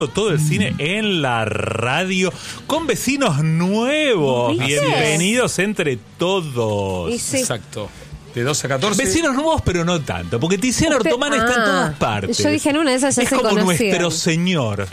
todo el cine en la radio con vecinos nuevos. ¿Viste? Bienvenidos entre todos. Y sí. Exacto. De 12 a 14. Vecinos nuevos, pero no tanto, porque Tiziano Ortomana está en todas partes. Yo dije, en una de esas ya es se como conocían. nuestro señor.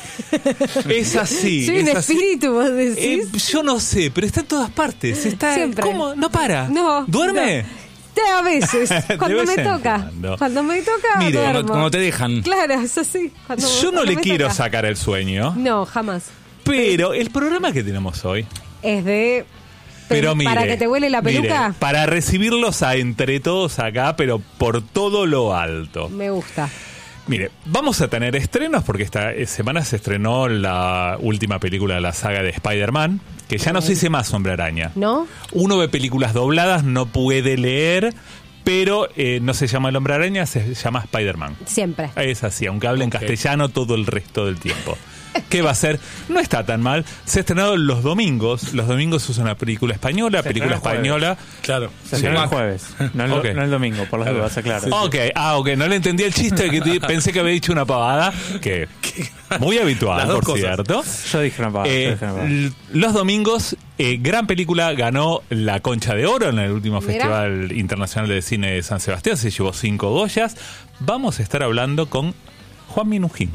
Es así. Soy un es así. espíritu, vos decís. Yo no sé, pero está en todas partes. Está, Siempre. ¿Cómo? ¿No para? No. ¿Duerme? A veces, cuando De me vez en toca. cuando. Cuando me toca, Mire, duermo. Cuando te dejan. Claro, eso sí. Yo no le quiero sacar. sacar el sueño, No, jamás. pero el programa que tenemos hoy... Es de... Pero mire, ¿Para que te huele la peluca? mire, para recibirlos a entre todos acá, pero por todo lo alto. Me gusta. Mire, vamos a tener estrenos porque esta semana se estrenó la última película de la saga de Spider-Man, que ya no se dice más Hombre Araña. ¿No? Uno ve películas dobladas, no puede leer, pero no se llama el Hombre Araña, se llama Spider-Man. Siempre. Es así, aunque hable en castellano todo el resto del tiempo. ¿Qué va a ser? No está tan mal. Se ha estrenado los domingos. Los domingos es una película española, película española. Claro. Se estrena el jueves, no el, Ok. no el domingo, por las dudas, aclaro. Ok, no le entendí el chiste, pensé que había dicho una pavada, que muy habitual, Las dos por cosas. cierto. Yo dije una pavada. Los domingos, gran película, ganó la Concha de Oro en el último Mira. Festival Internacional de Cine de San Sebastián, se llevó 5 Goyas. Vamos a estar hablando con Juan Minujín.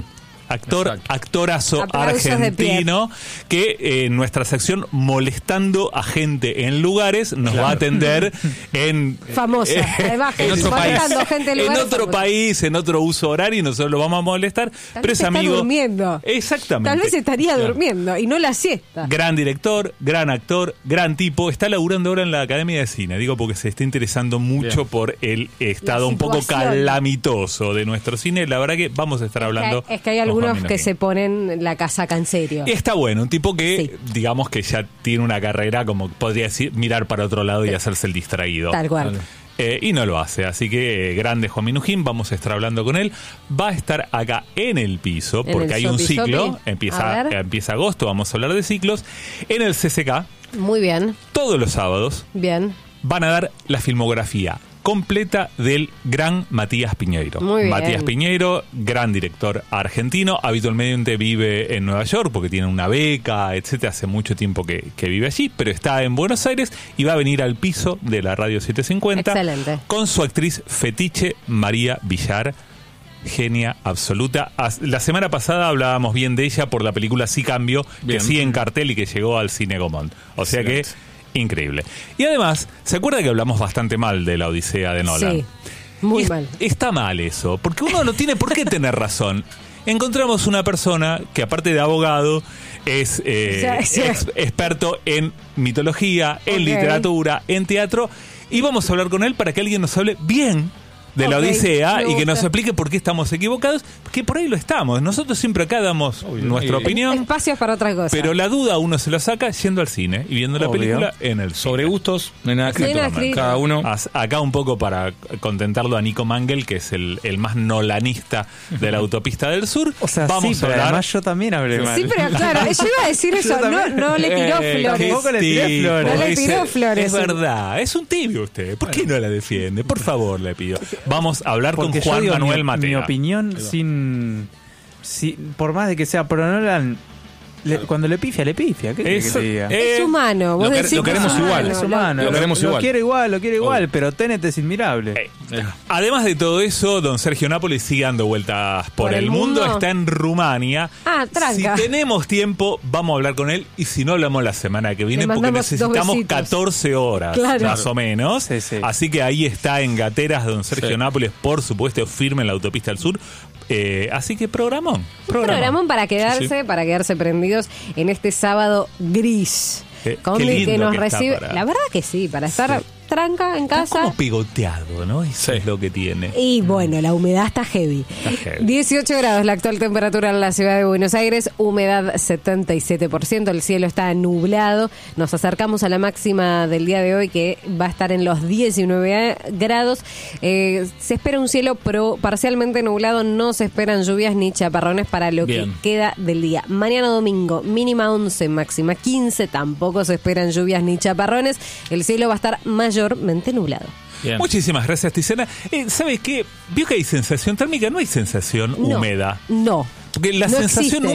Actorazo Aplausos de argentino que en nuestra sección Molestando a gente en lugares nos va a atender en Famosa. Además, en otro país, molestando gente en lugares famosas. país, en otro uso horario y nosotros lo vamos a molestar, Tal pero vez es está amigo. durmiendo. Exactamente. Tal vez estaría Claro. durmiendo y no la siesta. Gran director, gran actor, gran tipo. Está laburando ahora en la Academia de Cine. Digo porque se está interesando mucho Bien. por el estado La un poco situación. calamitoso de nuestro cine. La verdad que vamos a estar hablando. Es que hay con algunos Juan que Minujín. se ponen la casaca en serio. Está bueno, un tipo que, Sí. digamos que ya tiene una carrera, como podría decir, mirar para otro lado y hacerse el distraído. Tal cual. Y no lo hace, así que grande Juan Minujín, vamos a estar hablando con él. Va a estar acá en el piso, En porque el hay un Sopi ciclo, Sopi. A empieza agosto, vamos a hablar de ciclos. En el CCK, Muy bien, todos los sábados, bien. van a dar la filmografía completa del gran Matías Piñeiro. Muy bien. Matías Piñeiro, gran director argentino, habitualmente vive en Nueva York porque tiene una beca, etcétera, hace mucho tiempo que vive allí, pero está en Buenos Aires y va a venir al piso de la Radio 750 Excelente. con su actriz fetiche María Villar. Genia absoluta. La semana pasada hablábamos bien de ella por la película Sí Cambio, Bien. que sigue en cartel y que llegó al Cine Gomont. O sea Excelente. que increíble. Y además, ¿se acuerda que hablamos bastante mal de la Odisea de Nolan? Sí, muy Y mal. Está mal eso, porque uno no tiene por qué tener razón. Encontramos una persona que aparte de abogado es experto en mitología, en Ok. literatura, en teatro, y vamos a hablar con él para que alguien nos hable bien de la Ok, Odisea me y que gusta. nos explique por qué estamos equivocados, que por ahí lo estamos. Nosotros siempre acá damos nuestra opinión, Espacios para otras cosas. pero la duda uno se la saca yendo al cine y viendo la Obvio. película en el Sobre gustos, no hay nada Sí, escrito. nada escrito. Cada uno. Acá un poco para contentarlo a Nico Mangel, que es el más nolanista de la Autopista del Sur. O sea, vamos sí, a pero hablar. además yo también hablé mal. Sí, pero claro, yo iba a decir eso. No le tiró flores. tampoco le tiré flores. No le tiró Es- flores. Es verdad, es un tibio usted. ¿Por qué no la defiende? Por favor, le pido. Vamos a hablar Porque con yo Juan digo Manuel mi Matera. opinión por más de que sea pro Nolan, cuando le pifia. ¿Qué querés que te diga? Es humano. Vos lo decís lo queremos que es igual. humano. Es humano, Lo queremos igual. Lo quiere igual, pero Tenet es inmirable. Además de todo eso, don Sergio Nápoles sigue dando vueltas por el mundo. Está en Rumania. Ah, tranca. Si tenemos tiempo, vamos a hablar con él. Y si no, hablamos la semana que viene, Le porque mandamos dos necesitamos besitos. 14 horas, Claro. más o menos. Sí, sí. Así que ahí está en Gateras, don Sergio Sí. Nápoles, por supuesto, firme en la Autopista del Sur. Así que programón. Programón para quedarse, Sí, sí. para quedarse prendidos en este sábado gris. Qué Con lindo que nos que está recibe. para- La verdad que sí, para estar tranca en Está casa. como pegoteado, ¿no? Eso Sí. es lo que tiene. Y bueno, la humedad está heavy. Está heavy. 18 grados la actual temperatura en la ciudad de Buenos Aires, humedad 77%, el cielo está nublado. Nos acercamos a la máxima del día de hoy que va a estar en los 19 grados. Se espera un cielo parcialmente nublado, no se esperan lluvias ni chaparrones para lo Bien. que queda del día. Mañana domingo, mínima 11, máxima 15, tampoco se esperan lluvias ni chaparrones. El cielo va a estar mayormente nublado. Bien. Muchísimas gracias, Ticena. ¿Sabe qué? Vio que hay sensación térmica, no hay sensación No, húmeda. No. Porque la No sensación existe.